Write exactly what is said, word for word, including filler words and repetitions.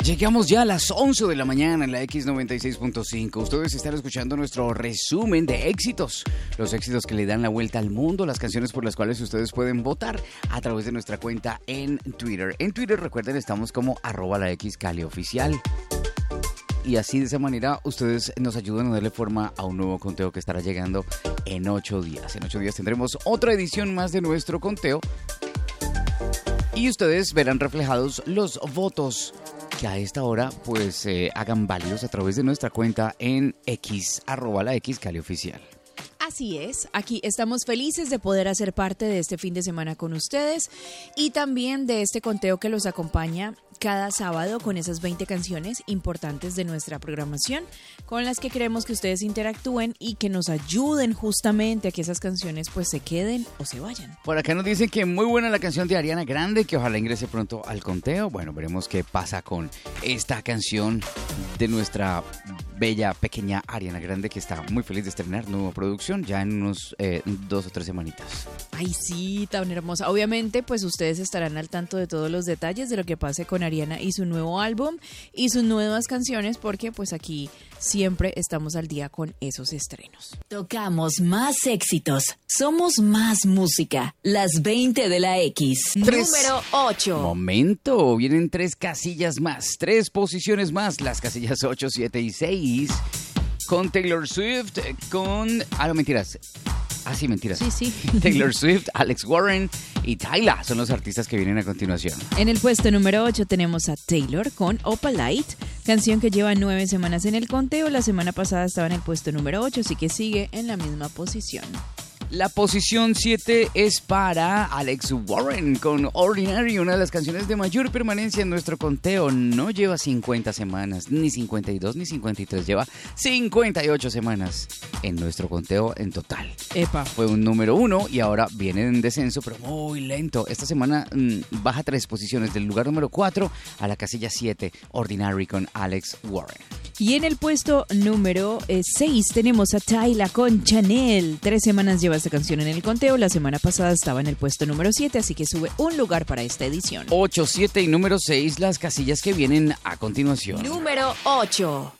Llegamos ya a las once de la mañana en la X noventa y seis punto cinco. Ustedes están escuchando nuestro resumen de éxitos. Los éxitos que le dan la vuelta al mundo, las canciones por las cuales ustedes pueden votar a través de nuestra cuenta en Twitter. En Twitter, recuerden, estamos como arroba la X Cali Oficial. Y así de esa manera ustedes nos ayudan a darle forma a un nuevo conteo que estará llegando en ocho días. En ocho días tendremos otra edición más de nuestro conteo. Y ustedes verán reflejados los votos que a esta hora pues eh, hagan válidos a través de nuestra cuenta en X, arroba la X Cali Oficial. Así es, aquí estamos felices de poder hacer parte de este fin de semana con ustedes y también de este conteo que los acompaña cada sábado con esas veinte canciones importantes de nuestra programación con las que queremos que ustedes interactúen y que nos ayuden justamente a que esas canciones pues se queden o se vayan. Por acá nos dicen que muy buena la canción de Ariana Grande, que ojalá ingrese pronto al conteo. Bueno, veremos qué pasa con esta canción de nuestra bella, pequeña Ariana Grande, que está muy feliz de estrenar nueva producción ya en unos eh, dos o tres semanitas. Ay, sí, tan hermosa. Obviamente, pues ustedes estarán al tanto de todos los detalles de lo que pase con Ariana y su nuevo álbum y sus nuevas canciones, porque pues aquí siempre estamos al día con esos estrenos. Tocamos más éxitos. Somos más música. Las veinte de la X. Tres. Número ocho. Momento, vienen tres casillas más, tres posiciones más, las casillas ocho, siete y seis, con Taylor Swift, con... Ah, no, mentiras. Ah, sí, mentiras. Sí, sí. Taylor Swift, Alex Warren y Tyla son los artistas que vienen a continuación. En el puesto número ocho tenemos a Taylor con Opalite, canción que lleva nueve semanas en el conteo. La semana pasada estaba en el puesto número ocho, así que sigue en la misma posición. La posición siete es para Alex Warren con Ordinary, una de las canciones de mayor permanencia en nuestro conteo. No lleva cincuenta semanas, ni cincuenta y dos, ni cincuenta y tres, lleva cincuenta y ocho semanas en nuestro conteo en total. Epa. Fue un número uno y ahora viene en descenso, pero muy lento. Esta semana mmm, baja tres posiciones, del lugar número cuatro a la casilla siete, Ordinary con Alex Warren. Y en el puesto número seis tenemos a Tyla con Chanel. Tres semanas lleva esta canción en el conteo. La semana pasada estaba en el puesto número siete, así que sube un lugar para esta edición. ocho, siete y número seis, las casillas que vienen a continuación. Número ocho.